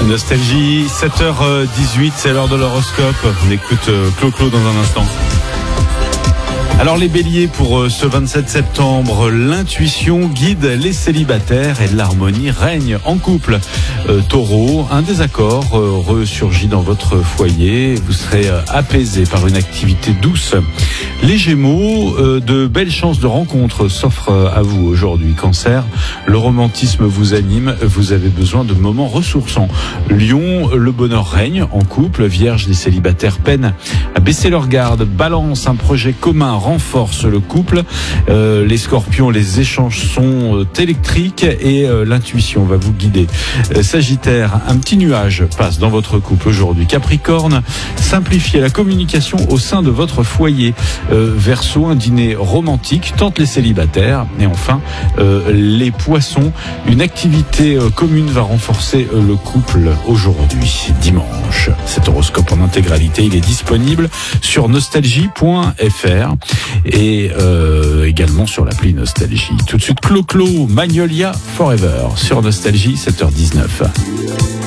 Nostalgie, 7h18, c'est l'heure de l'horoscope. On écoute Clo-Clo dans un instant. Alors les béliers, pour ce 27 septembre, l'intuition guide les célibataires et l'harmonie règne en couple. Taureau, un désaccord ressurgit dans votre foyer, vous serez apaisé par une activité douce. Les gémeaux, de belles chances de rencontre s'offrent à vous aujourd'hui. Cancer, le romantisme vous anime, vous avez besoin de moments ressourçants. Lion, le bonheur règne en couple. Vierge, les célibataires peinent à baisser leur garde. Balance, un projet commun renforce le couple. Les scorpions, les échanges sont électriques et l'intuition va vous guider. Sagittaire, un petit nuage passe dans votre couple aujourd'hui. Capricorne, simplifiez la communication au sein de votre foyer. Verseau, un dîner romantique tente les célibataires. Et enfin, les poissons, une activité commune va renforcer le couple aujourd'hui, dimanche. Cet horoscope en intégralité, il est disponible sur nostalgie.fr et également sur l'appli Nostalgie. Tout de suite, Clo-Clo, Magnolia Forever sur Nostalgie, 7h19.